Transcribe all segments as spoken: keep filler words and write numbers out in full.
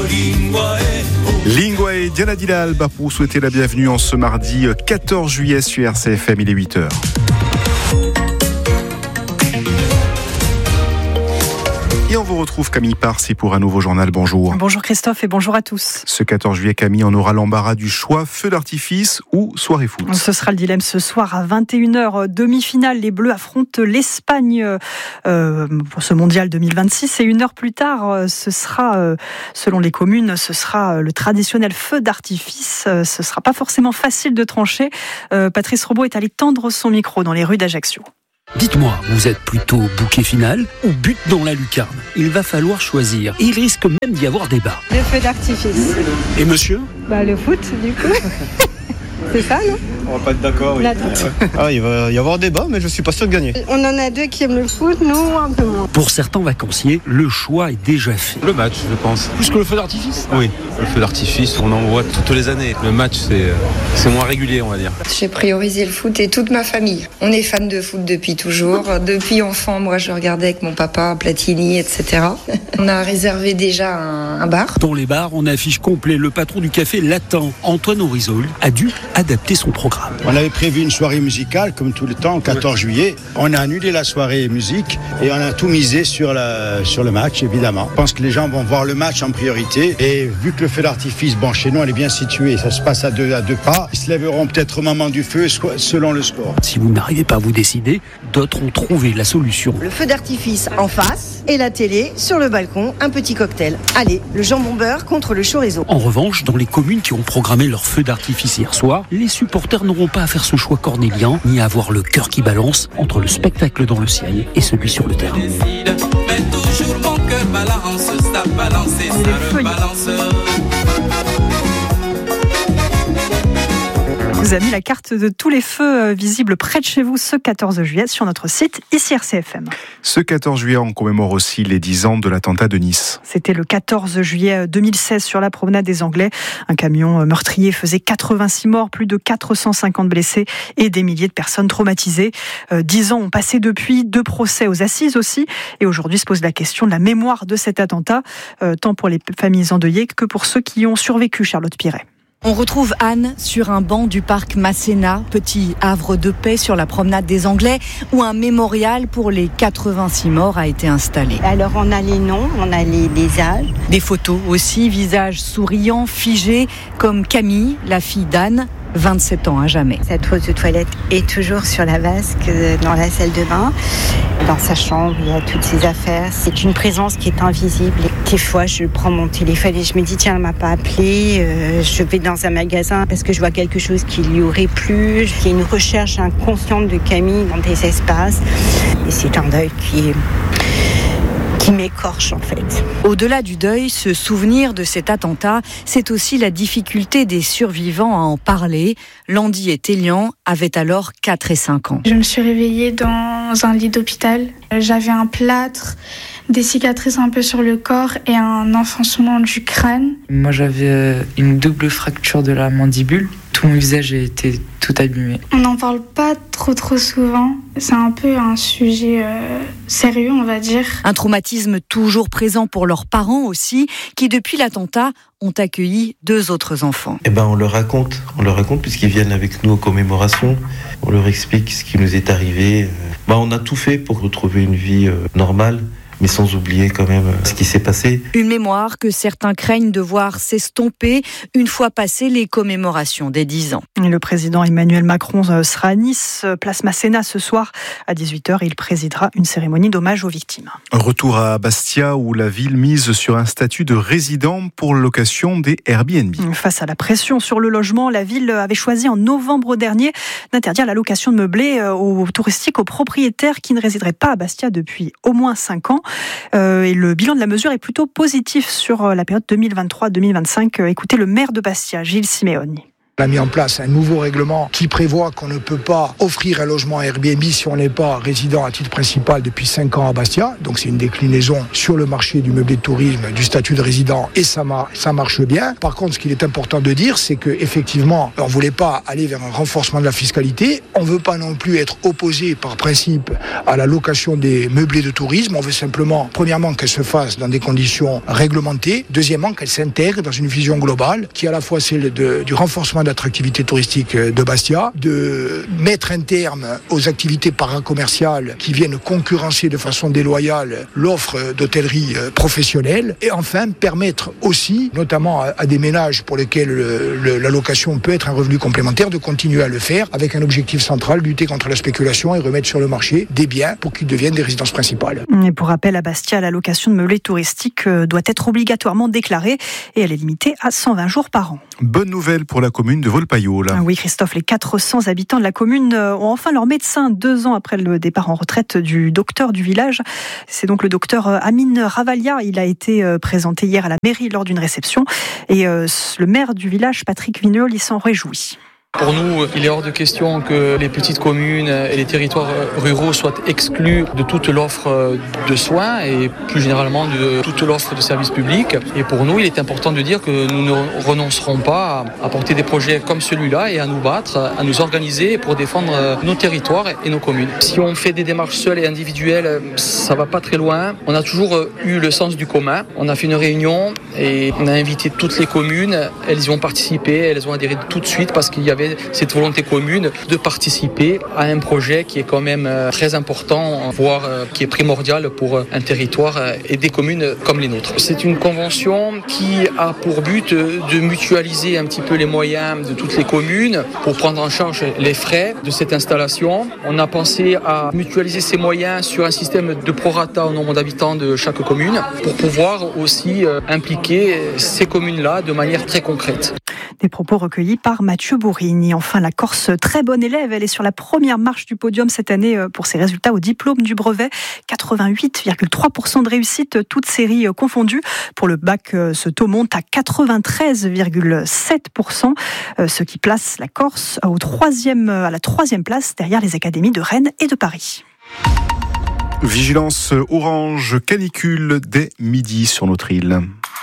Lingua et Diana Dillal pour vous souhaiter la bienvenue en ce mardi quatorze juillet sur R C F M, il est huit heures. Et on vous retrouve Camille Parsi pour un nouveau journal. Bonjour. Bonjour Christophe et bonjour à tous. Ce quatorze juillet, Camille, on aura l'embarras du choix, feu d'artifice ou soirée foot. Ce sera le dilemme ce soir à vingt et une heures, demi-finale. Les Bleus affrontent l'Espagne euh, pour ce mondial deux mille vingt-six. Et une heure plus tard, ce sera, euh, selon les communes, ce sera le traditionnel feu d'artifice. Ce ne sera pas forcément facile de trancher. Euh, Patrice Robot est allé tendre son micro dans les rues d'Ajaccio. Dites-moi, vous êtes plutôt bouquet final ou but dans la lucarne? Il va falloir choisir. Et il risque même d'y avoir débat. Le feu d'artifice. Et monsieur? Bah le foot, du coup. C'est ça, non? On va pas être d'accord, oui. Ah, il va y avoir débat, mais je suis pas sûr de gagner. On en a deux qui aiment le foot, nous un peu moins. Pour certains vacanciers, le choix est déjà fait. Le match, je pense. Plus que le feu d'artifice? Oui, le feu d'artifice, on en voit toutes les années. Le match, c'est, c'est moins régulier, on va dire. J'ai priorisé le foot et toute ma famille. On est fan de foot depuis toujours. Depuis enfant, moi, je regardais avec mon papa Platini, et cetera. On a réservé déjà un, un bar. Dans les bars, on affiche complet. Le patron du café Latin, Antoine Aurizol, a dû adapter son programme. On avait prévu une soirée musicale, comme tout le temps, le quatorze juillet. On a annulé la soirée musique et on a tout misé sur, la, sur le match, évidemment. Je pense que les gens vont voir le match en priorité. Et vu que le feu d'artifice, bon, chez nous, elle est bien située. Ça se passe à deux, à deux pas. Ils se lèveront peut-être au moment du feu, selon le score. Si vous n'arrivez pas à vous décider, d'autres ont trouvé la solution. Le feu d'artifice en face et la télé sur le balcon, un petit cocktail. Allez, le jambon beurre contre le chorizo. En revanche, dans les communes qui ont programmé leur feu d'artifice hier soir, les supporters n'auront pas à faire ce choix cornélien, ni à avoir le cœur qui balance entre le spectacle dans le ciel et celui sur le terrain. Les feuilles. Vous avez mis la carte de tous les feux visibles près de chez vous ce quatorze juillet sur notre site ici R C F M. Ce quatorze juillet, on commémore aussi les dix ans de l'attentat de Nice. C'était le quatorze juillet deux mille seize sur la promenade des Anglais. Un camion meurtrier faisait quatre-vingt-six morts, plus de quatre cent cinquante blessés et des milliers de personnes traumatisées. Dix ans ont passé depuis, deux procès aux assises aussi. Et aujourd'hui se pose la question de la mémoire de cet attentat, tant pour les familles endeuillées que pour ceux qui y ont survécu, Charlotte Piret. On retrouve Anne sur un banc du parc Masséna, petit havre de paix sur la promenade des Anglais, où un mémorial pour les quatre-vingt-six morts a été installé. Alors on a les noms, on a les, les âges. Des photos aussi, visages souriants, figés, comme Camille, la fille d'Anne, vingt-sept ans à jamais. Sa trousse de toilette est toujours sur la vasque dans la salle de bain. Dans sa chambre, il y a toutes ses affaires. C'est une présence qui est invisible. Et des fois, je prends mon téléphone et je me dis, tiens, elle m'a pas appelé. Euh, je vais dans un magasin parce que je vois quelque chose qui lui aurait plu. Il y a une recherche inconsciente de Camille dans des espaces. Et c'est un deuil qui est... qui m'écorche en fait. Au-delà du deuil, ce souvenir de cet attentat, c'est aussi la difficulté des survivants à en parler. Landy et Télian avaient alors quatre et cinq ans. Je me suis réveillée dans un lit d'hôpital. J'avais un plâtre, des cicatrices un peu sur le corps et un enfoncement du crâne. Moi j'avais une double fracture de la mandibule. Tout mon visage était tout abîmé. On n'en parle pas trop trop souvent. C'est un peu un sujet euh, sérieux, on va dire. Un traumatisme toujours présent pour leurs parents aussi, qui depuis l'attentat ont accueilli deux autres enfants. Eh ben on leur raconte, on leur raconte puisqu'ils viennent avec nous aux commémorations. On leur explique ce qui nous est arrivé. Ben, on a tout fait pour retrouver une vie euh, normale, mais sans oublier quand même ce qui s'est passé. Une mémoire que certains craignent de voir s'estomper une fois passées les commémorations des dix ans. Et le président Emmanuel Macron sera à Nice, place Masséna ce soir à dix-huit heures. Il présidera une cérémonie d'hommage aux victimes. Retour à Bastia où la ville mise sur un statut de résident pour la location des Airbnb. Face à la pression sur le logement, la ville avait choisi en novembre dernier d'interdire la location de meublés aux touristiques, aux propriétaires qui ne résideraient pas à Bastia depuis au moins cinq ans. Euh, et le bilan de la mesure est plutôt positif sur la période deux mille vingt-trois deux mille vingt-cinq. Écoutez le maire de Bastia, Gilles Simeoni. On a mis en place un nouveau règlement qui prévoit qu'on ne peut pas offrir un logement Airbnb si on n'est pas résident à titre principal depuis cinq ans à Bastia. Donc c'est une déclinaison sur le marché du meublé de tourisme, du statut de résident, et ça, mar- ça marche bien. Par contre, ce qu'il est important de dire, c'est qu'effectivement, on ne voulait pas aller vers un renforcement de la fiscalité. On ne veut pas non plus être opposé par principe à la location des meublés de tourisme. On veut simplement, premièrement, qu'elle se fasse dans des conditions réglementées. Deuxièmement, qu'elle s'intègre dans une vision globale qui est à la fois celle de, du renforcement de l'attractivité touristique de Bastia, de mettre un terme aux activités paracommerciales qui viennent concurrencer de façon déloyale l'offre d'hôtellerie professionnelle, et enfin permettre aussi, notamment à, à des ménages pour lesquels le, le, la location peut être un revenu complémentaire, de continuer à le faire avec un objectif central, lutter contre la spéculation et remettre sur le marché des biens pour qu'ils deviennent des résidences principales. Et pour rappel, à Bastia, la location de meublés touristiques doit être obligatoirement déclarée et elle est limitée à cent vingt jours par an. Bonne nouvelle pour la commune de Volpaïol. Oui, Christophe, les quatre cents habitants de la commune ont enfin leur médecin deux ans après le départ en retraite du docteur du village. C'est donc le docteur Amine Ravalia. Il a été présenté hier à la mairie lors d'une réception et le maire du village, Patrick Vigneault, il s'en réjouit. Pour nous, il est hors de question que les petites communes et les territoires ruraux soient exclus de toute l'offre de soins et plus généralement de toute l'offre de services publics. Et pour nous, il est important de dire que nous ne renoncerons pas à porter des projets comme celui-là et à nous battre, à nous organiser pour défendre nos territoires et nos communes. Si on fait des démarches seules et individuelles, ça va pas très loin. On a toujours eu le sens du commun. On a fait une réunion et on a invité toutes les communes. Elles y ont participé, elles ont adhéré tout de suite parce qu'il y avait cette volonté commune de participer à un projet qui est quand même très important, voire qui est primordial pour un territoire et des communes comme les nôtres. C'est une convention qui a pour but de mutualiser un petit peu les moyens de toutes les communes pour prendre en charge les frais de cette installation. On a pensé à mutualiser ces moyens sur un système de prorata au nombre d'habitants de chaque commune pour pouvoir aussi impliquer ces communes-là de manière très concrète. Des propos recueillis par Mathieu Bourrigne. Enfin, la Corse, très bonne élève. Elle est sur la première marche du podium cette année pour ses résultats au diplôme du brevet. quatre-vingt-huit virgule trois pour cent de réussite, toutes séries confondues. Pour le bac, ce taux monte à quatre-vingt-treize virgule sept pour cent, ce qui place la Corse au troisième, à la troisième place derrière les académies de Rennes et de Paris. Vigilance orange canicule dès midi sur notre île.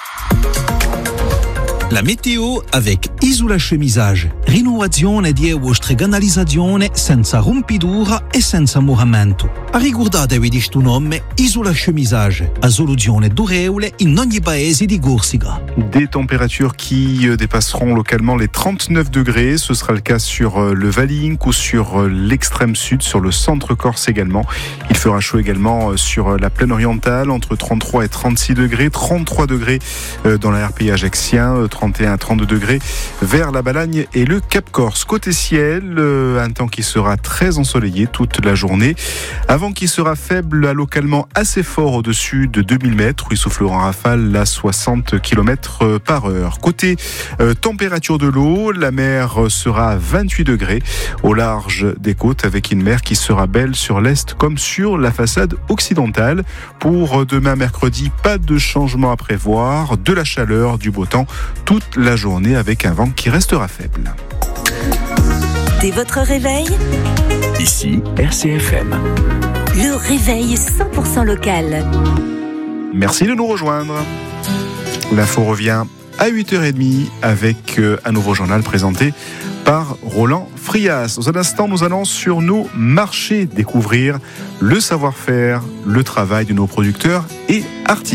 La météo avec Isola Chemisage. Rinnovazione di euostreganalizzazione senza rompidura e senza muramento. Ricordatevi di sto nome, Isola Chemisage. A soluzione durevole in ogni paese di Corsica. Des températures qui dépasseront localement les trente-neuf degrés. Ce sera le cas sur le Valink ou sur l'extrême sud, sur le centre corse également. Il fera chaud également sur la plaine orientale, entre trente-trois et trente-six degrés. trente-trois degrés dans la R P I ajaxien. trente et un à trente-deux degrés vers la Balagne et le Cap Corse. Côté ciel, un temps qui sera très ensoleillé toute la journée. Un vent qui sera faible à localement assez fort au-dessus de deux mille mètres, où il soufflera en rafale à soixante kilomètres par heure. Côté euh, température de l'eau, la mer sera à vingt-huit degrés au large des côtes, avec une mer qui sera belle sur l'est comme sur la façade occidentale. Pour demain mercredi, pas de changement à prévoir, de la chaleur, du beau temps toute la journée avec un vent qui restera faible. Dès votre réveil, ici R C F M. Le réveil cent pour cent local. Merci de nous rejoindre. L'info revient à huit heures trente avec un nouveau journal présenté par Roland Frias. Dans un instant, nous allons sur nos marchés découvrir le savoir-faire, le travail de nos producteurs et artistes.